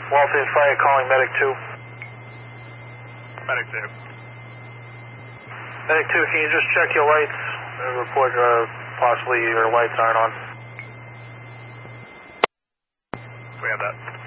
Walters Fire calling Medic 2. Medic 2. Medic 2, can you just check your lights and report possibly your lights aren't on? We have that.